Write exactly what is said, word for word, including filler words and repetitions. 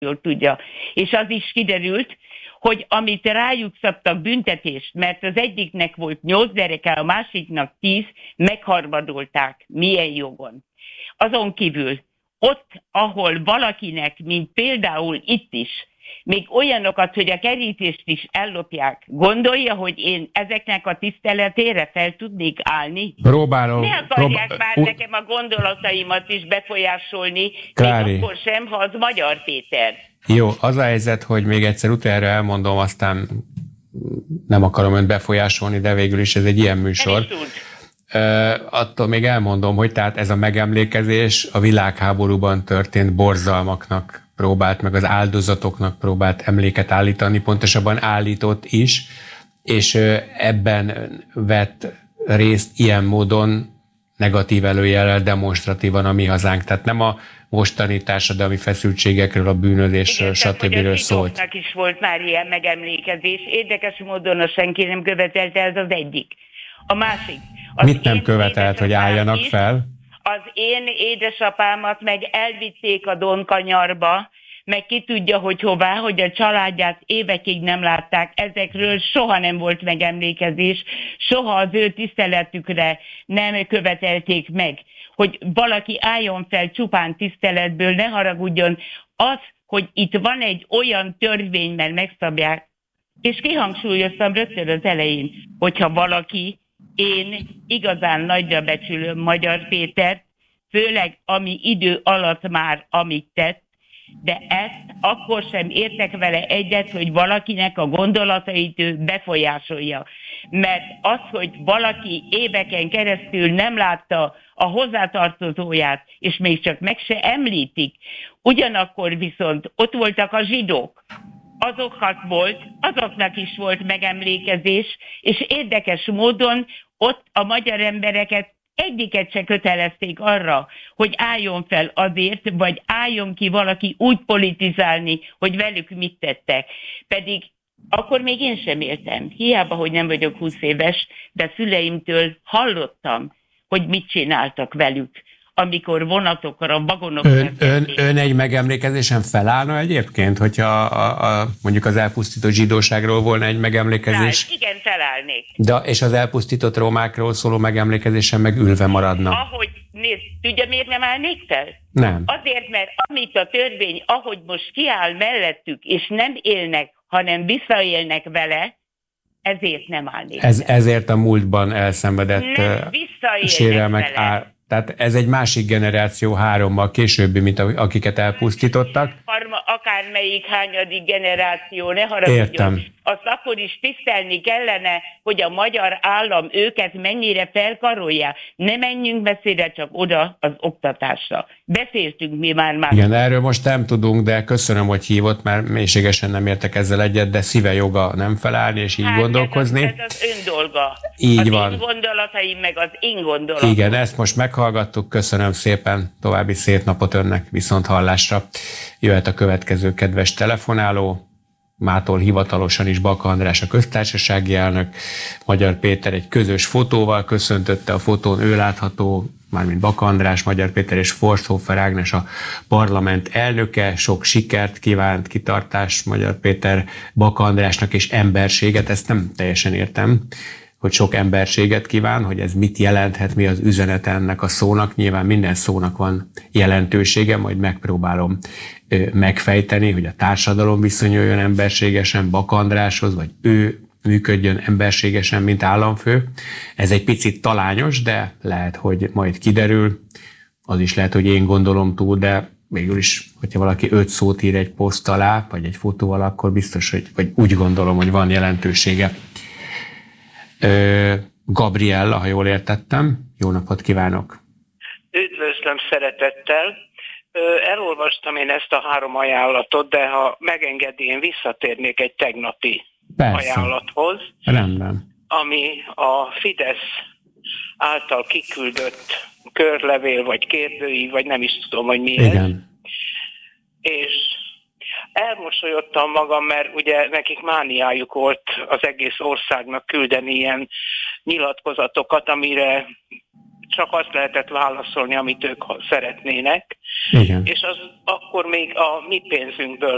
jól tudja. És az is kiderült, hogy amit rájuk szabtak büntetést, mert az egyiknek volt nyolc gyereke, a másiknak tíz, megharmadolták. Milyen jogon? Azon kívül ott, ahol valakinek, mint például itt is, még olyanokat, hogy a kerítést is ellopják, gondolja, hogy én ezeknek a tiszteletére fel tudnék állni? Próbálom. Ne akarják Prób- már u- nekem a gondolataimat is befolyásolni, Klári. még akkor sem, ha az Magyar Péter. Jó, az a helyzet, hogy még egyszer utána elmondom, aztán nem akarom önt befolyásolni, de végül is ez egy ilyen műsor. Uh, attól még elmondom, hogy tehát ez a megemlékezés a világháborúban történt borzalmaknak próbált, meg az áldozatoknak próbált emléket állítani, pontosabban állított is, és uh, ebben vett részt ilyen módon negatív előjellel, demonstratívan a mi hazánk. Tehát nem a mostani társadalmi feszültségekről, a bűnözésről, stb. Szólt. Igen, is volt már ilyen megemlékezés. Érdekes módon a senki nem követelte, ez az egyik. A másik. Az Mit nem követelt, hogy álljanak is, fel? Az én édesapámat meg elvitték a Donkanyarba, meg ki tudja, hogy hová, hogy a családját évekig nem látták. Ezekről soha nem volt megemlékezés, soha az ő tiszteletükre nem követelték meg, hogy valaki álljon fel csupán tiszteletből, ne haragudjon. Az, hogy itt van egy olyan törvény, mert megszabják, és kihangsúlyoztam rögtön az elején, hogyha valaki, én igazán nagyra becsülöm Magyar Pétert, főleg ami idő alatt már amit tett, de ezt akkor sem értek vele egyet, hogy valakinek a gondolatait ő befolyásolja. Mert az, hogy valaki éveken keresztül nem látta a hozzátartozóját, és még csak meg se említik, ugyanakkor viszont ott voltak a zsidók, azokat volt, azoknak is volt megemlékezés, és érdekes módon ott a magyar embereket egyiket se kötelezték arra, hogy álljon fel azért, vagy álljon ki valaki úgy politizálni, hogy velük mit tettek. Pedig akkor még én sem éltem. Hiába, hogy nem vagyok húsz éves, de szüleimtől hallottam, hogy mit csináltak velük, amikor vonatokra, vagonokra... Ön, ön, ön egy megemlékezésen felállna egyébként, hogyha a, a, mondjuk az elpusztított zsidóságról volna egy megemlékezés? Rá, igen, felállnék. De, és az elpusztított romákról szóló megemlékezésen meg ülve maradna. Ahogy, nézd, tudja miért nem állnék fel? Nem. Azért, mert amit a törvény, ahogy most kiáll mellettük, és nem élnek, hanem visszaélnek vele, ezért nem állnék Ez, fel. Ezért a múltban elszenvedett sérelmek áll. Tehát ez egy másik generáció hárommal későbbi, mint akiket elpusztítottak. Akármelyik hányadik generáció, ne haragudjon. Értem. Azt akkor is tisztelni kellene, hogy a magyar állam őket mennyire felkarolja. Ne menjünk messzire, csak oda az oktatásra. Beszéltünk mi már már. Igen, erről most nem tudunk, de köszönöm, hogy hívott, mert mélységesen nem értek ezzel egyet, de szíve joga nem felállni és így hát gondolkozni. Ez az, ez az ön dolga. Így az van. én gondolataim, meg az én gondolatom. Igen, ezt most meghallgattuk, köszönöm szépen, további szép napot önnek, viszont hallásra. Jöhet a következő kedves telefonáló, mától hivatalosan is Baka András a köztársasági elnök. Magyar Péter egy közös fotóval köszöntötte, a fotón ő látható, mármint Baka András, Magyar Péter és Forsthofer Ágnes a parlament elnöke. Sok sikert kívánt, kitartást Magyar Péter Baka Andrásnak és emberséget, ezt nem teljesen értem, hogy sok emberséget kíván, hogy ez mit jelenthet, mi az üzenet ennek a szónak. Nyilván minden szónak van jelentősége, majd megpróbálom ö, megfejteni, hogy a társadalom viszonyuljon emberségesen Baka Andráshoz, vagy ő működjön emberségesen, mint államfő. Ez egy picit talányos, de lehet, hogy majd kiderül. Az is lehet, hogy én gondolom túl, de végül is, hogyha valaki öt szót ír egy poszt alá, vagy egy fotó alá, akkor biztos, hogy vagy úgy gondolom, hogy van jelentősége. Gabriella, ha jól értettem. Jó napot kívánok! Üdvözlöm szeretettel! Elolvastam én ezt a három ajánlatot, de ha megengedi, én visszatérnék egy tegnapi Persze. ajánlathoz. Rendben. Ami a Fidesz által kiküldött körlevél, vagy kérdőív, vagy nem is tudom, hogy mi ez. Igen. És elmosolyodtam magam, mert ugye nekik mániájuk volt az egész országnak küldeni ilyen nyilatkozatokat, amire csak azt lehetett válaszolni, amit ők szeretnének. Igen. És az akkor még a mi pénzünkből